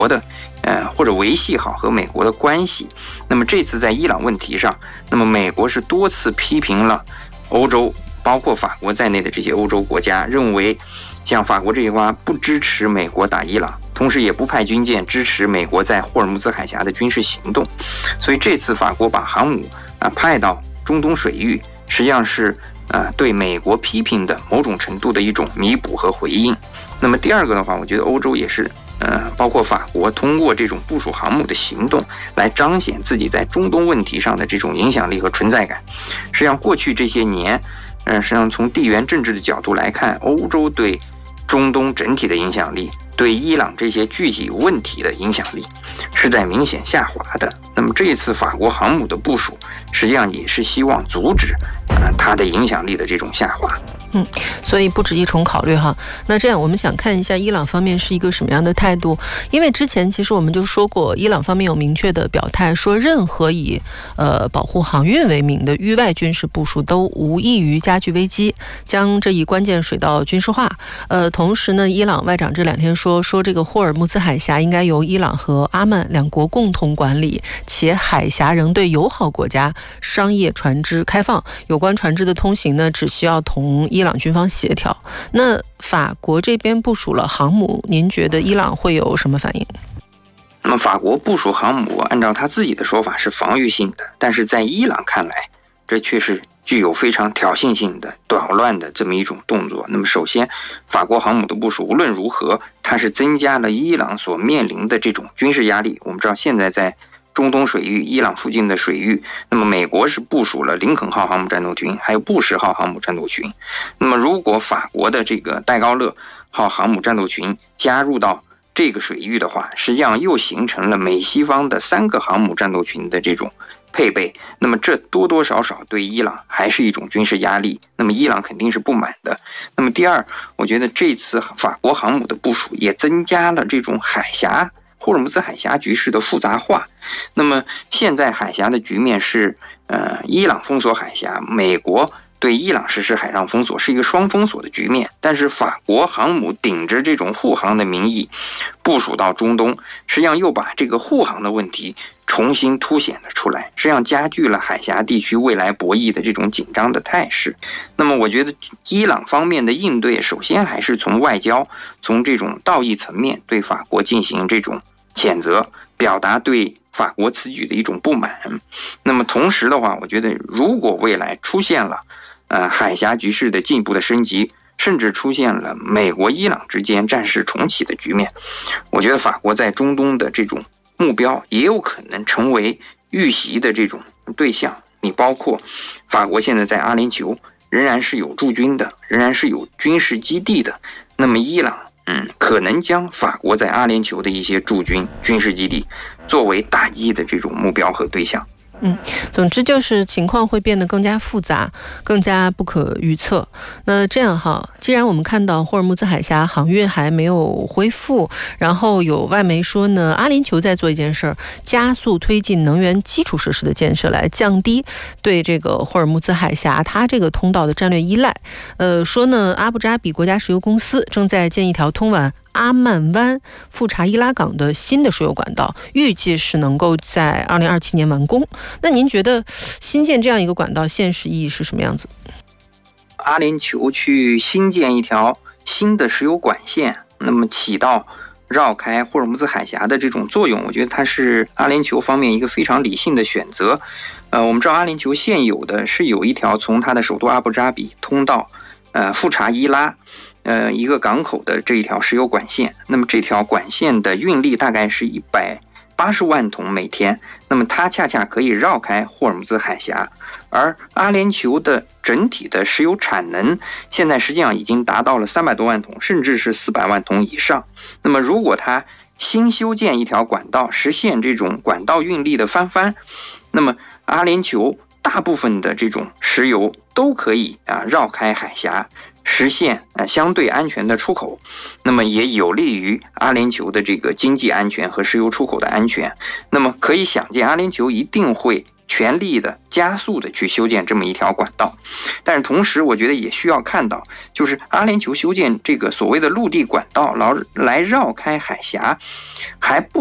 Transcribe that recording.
的或者维系好和美国的关系。那么这次在伊朗问题上，那么美国是多次批评了欧洲，包括法国在内的这些欧洲国家，认为像法国这一方不支持美国打伊朗，同时也不派军舰支持美国在霍尔木兹海峡的军事行动。所以这次法国把航母派到中东水域，实际上是对美国批评的某种程度的一种弥补和回应。那么第二个的话，我觉得欧洲也是包括法国通过这种部署航母的行动来彰显自己在中东问题上的这种影响力和存在感。实际上过去这些年实际上从地缘政治的角度来看，欧洲对中东整体的影响力，对伊朗这些具体问题的影响力是在明显下滑的。那么这一次法国航母的部署，实际上也是希望阻止它的影响力的这种下滑。 所以不止一重考虑哈。那这样我们想看一下伊朗方面是一个什么样的态度，因为之前其实我们就说过，伊朗方面有明确的表态，说任何以保护航运为名的域外军事部署都无异于加剧危机，将这一关键水道军事化。同时呢，伊朗外长这2天说这个霍尔木兹海峡应该由伊朗和阿曼两国共同管理，且海峡仍对友好国家商业船只开放，有关船只的通行呢，只需要同伊朗军方协调。那法国这边部署了航母，您觉得伊朗会有什么反应？ 那么法国部署航母，按照他自己的说法是防御性的，但是在伊朗看来，这却是具有非常挑衅性的捣乱的这么一种动作。那么首先，法国航母的部署无论如何，它是增加了伊朗所面临的这种军事压力。我们知道现在在中东水域，伊朗附近的水域，那么美国是部署了林肯号航母战斗群，还有布什号航母战斗群。那么如果法国的这个戴高乐号航母战斗群加入到这个水域的话，实际上又形成了美西方的3个航母战斗群的这种配备。那么这多多少少对伊朗还是一种军事压力，那么伊朗肯定是不满的。那么第二，我觉得这次法国航母的部署也增加了这种霍尔木兹海峡局势的复杂化。那么现在海峡的局面是伊朗封锁海峡，美国对伊朗实施海上封锁，是一个双封锁的局面。但是法国航母顶着这种护航的名义部署到中东，实际上又把这个护航的问题重新凸显了出来，实际上加剧了海峡地区未来博弈的这种紧张的态势。那么我觉得伊朗方面的应对，首先还是从外交，从这种道义层面对法国进行这种谴责，表达对法国此举的一种不满。那么同时的话，我觉得如果未来出现了海峡局势的进一步的升级，甚至出现了美国伊朗之间战事重启的局面，我觉得法国在中东的这种目标也有可能成为遇袭的这种对象。你包括法国现在在阿联酋仍然是有驻军的，仍然是有军事基地的，那么伊朗可能将法国在阿联酋的一些驻军军事基地作为打击的这种目标和对象。 总之就是情况会变得更加复杂，更加不可预测。那这样哈，既然我们看到霍尔木兹海峡航运还没有恢复，然后有外媒说呢，阿联酋在做一件事儿，加速推进能源基础设施的建设，来降低对这个霍尔木兹海峡它这个通道的战略依赖。说呢，阿布扎比国家石油公司正在建一条通往阿曼湾富查伊拉港的新的输油管道，预计是能够在2027年完工。那您觉得新建这样一个管道现实意义是什么样子？ 阿联酋去新建一条新的石油管线，那么起到绕开霍尔木兹海峡的这种作用，我觉得它是阿联酋方面一个非常理性的选择。我们知道阿联酋现有的是有一条从它的首都阿布扎比通到富查伊拉一个港口的这一条石油管线。那么这条管线的运力大概是180万桶每天，那么它恰恰可以绕开霍尔木兹海峡。而阿联酋的整体的石油产能现在实际上已经达到了300多万桶，甚至是400万桶以上。那么如果它新修建一条管道，实现这种管道运力的翻番，那么阿联酋大部分的这种石油都可以绕开海峡，实现相对安全的出口，那么也有利于阿联酋的这个经济安全和石油出口的安全。那么可以想见，阿联酋一定会全力的加速的去修建这么一条管道。但是同时我觉得也需要看到，就是阿联酋修建这个所谓的陆地管道来绕开海峡，还不